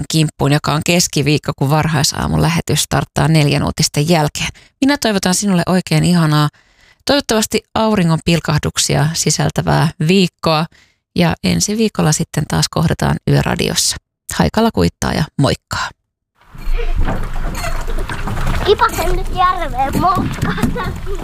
kimppuun, joka on keskiviikko, kun varhaisaamun lähetys starttaa 4 uutisten jälkeen. Minä toivotan sinulle oikein ihanaa, toivottavasti auringon pilkahduksia sisältävää viikkoa. Ja ensi viikolla sitten taas kohdataan Yöradiossa. Haikala kuittaa ja moikkaa. Kipasen nyt järveen moukkaan.